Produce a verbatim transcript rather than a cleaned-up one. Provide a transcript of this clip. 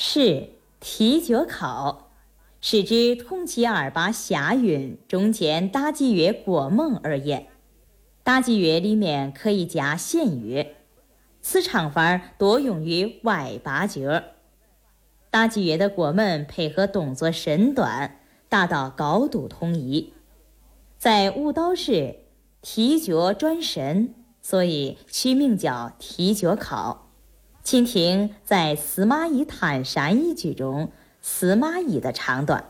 是提脚考，是指通其耳巴下韵中间打击乐过猛而言。打击乐里面可以加弦乐，此唱法多用于外八节。打击乐的过门配合动作身段，达到高度统一。在舞蹈时踢脚转身，所以取名叫踢脚考。请听在司马懿探山一句中司马懿的唱段。